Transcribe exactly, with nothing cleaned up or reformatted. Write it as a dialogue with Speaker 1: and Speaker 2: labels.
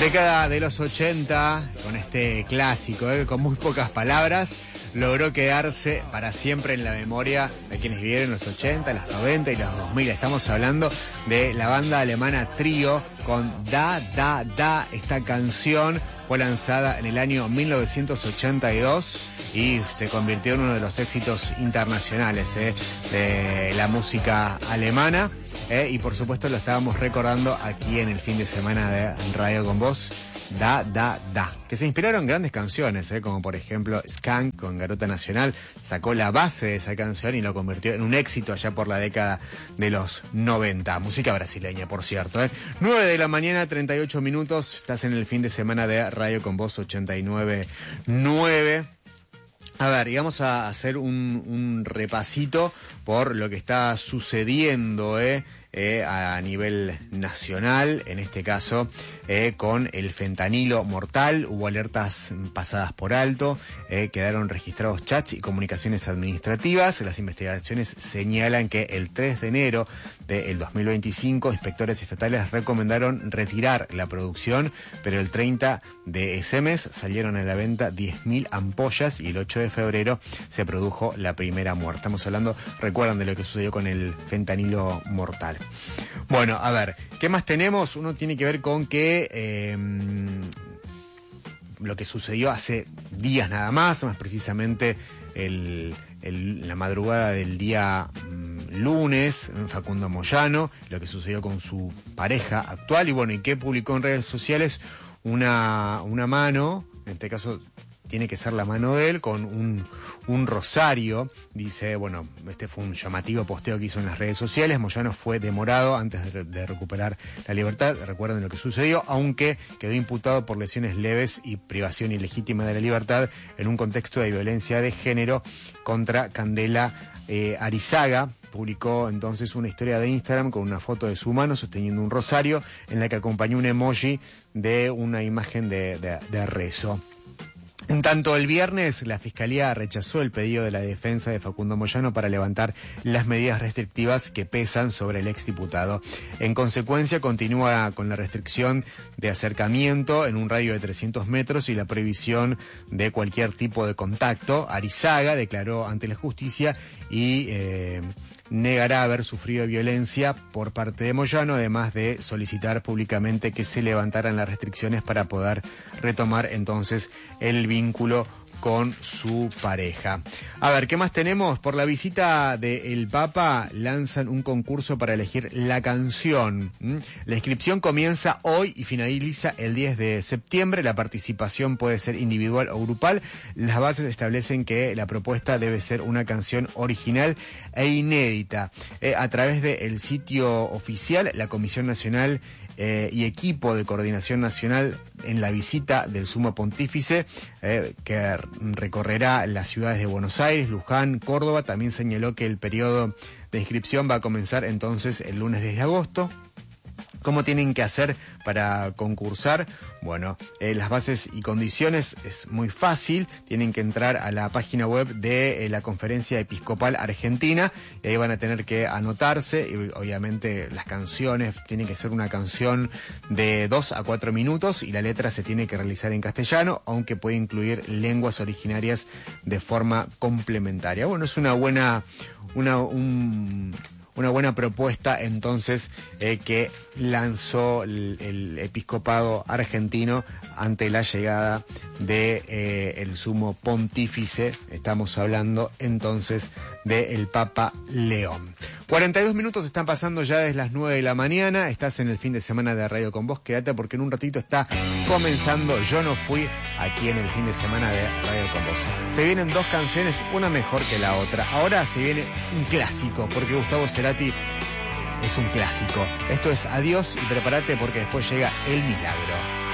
Speaker 1: Década de los ochenta, con este clásico, ¿eh? Con muy pocas palabras, logró quedarse para siempre en la memoria de quienes vivieron los ochenta, los noventa y los dos mil. Estamos hablando de la banda alemana Trio con Da, Da, Da. Esta canción fue lanzada en el año mil novecientos ochenta y dos y se convirtió en uno de los éxitos internacionales ¿eh? de la música alemana. Eh, y por supuesto lo estábamos recordando aquí en el fin de semana de Radio con Vos, Da, Da, Da, que se inspiraron en grandes canciones, eh, como por ejemplo Skank con Garota Nacional, sacó la base de esa canción y lo convirtió en un éxito allá por la década de los noventa, música brasileña por cierto. Eh. nueve de la mañana, treinta y ocho minutos, estás en el fin de semana de Radio con Vos ochenta y nueve punto nueve. A ver, y vamos a hacer un, un repasito por lo que está sucediendo eh, eh, a nivel nacional, en este caso eh, con el fentanilo mortal. Hubo alertas pasadas por alto, eh, quedaron registrados chats y comunicaciones administrativas. Las investigaciones señalan que el tres de enero del dos mil veinticinco inspectores estatales recomendaron retirar la producción, pero el treinta de ese mes salieron a la venta diez mil ampollas y el ocho de febrero se produjo la primera muerte. Estamos hablando, recuerdan, de lo que sucedió con el fentanilo mortal. Bueno, a ver, ¿qué más tenemos? Uno tiene que ver con que eh, lo que sucedió hace días nada más, más precisamente el, el, la madrugada del día mm, lunes, Facundo Moyano, lo que sucedió con su pareja actual y bueno, y que publicó en redes sociales una, una mano, en este caso tiene que ser la mano de él, con un, un rosario. Dice, bueno, este fue un llamativo posteo que hizo en las redes sociales. Moyano fue demorado antes de, de recuperar la libertad. Recuerden lo que sucedió, aunque quedó imputado por lesiones leves y privación ilegítima de la libertad en un contexto de violencia de género contra Candela eh, Arizaga. Publicó entonces una historia de Instagram con una foto de su mano sosteniendo un rosario en la que acompañó un emoji de una imagen de, de, de rezo. En tanto, el viernes la Fiscalía rechazó el pedido de la defensa de Facundo Moyano para levantar las medidas restrictivas que pesan sobre el exdiputado. En consecuencia, continúa con la restricción de acercamiento en un radio de trescientos metros y la prohibición de cualquier tipo de contacto. Arizaga declaró ante la justicia y eh, negará haber sufrido violencia por parte de Moyano, además de solicitar públicamente que se levantaran las restricciones para poder retomar entonces el vínculo con su pareja. A ver, ¿qué más tenemos? Por la visita del Papa lanzan un concurso para elegir la canción. ¿Mm? La inscripción comienza hoy y finaliza el diez de septiembre. La participación puede ser individual o grupal. Las bases establecen que la propuesta debe ser una canción original e inédita. Eh, a través del sitio oficial, la Comisión Nacional Eh, y equipo de coordinación nacional en la visita del Sumo Pontífice eh, que recorrerá las ciudades de Buenos Aires, Luján, Córdoba. También señaló que el periodo de inscripción va a comenzar entonces el lunes diez de agosto. ¿Cómo tienen que hacer para concursar? Bueno, eh, las bases y condiciones es muy fácil. Tienen que entrar a la página web de eh, la Conferencia Episcopal Argentina y ahí van a tener que anotarse. Y obviamente las canciones tienen que ser una canción de dos a cuatro minutos y la letra se tiene que realizar en castellano, aunque puede incluir lenguas originarias de forma complementaria. Bueno, es una buena... una un, Una buena propuesta entonces eh, que lanzó el, el episcopado argentino ante la llegada de eh, el Sumo Pontífice. Estamos hablando entonces del Papa León. cuarenta y dos minutos están pasando ya desde las nueve de la mañana. Estás en el fin de semana de Radio con Vos. Quédate porque en un ratito está comenzando Yo No Fui aquí en el fin de semana de Radio con Vos. Se vienen dos canciones, una mejor que la otra. Ahora se viene un clásico porque Gustavo Cerati es un clásico. Esto es Adiós y prepárate porque después llega El Milagro.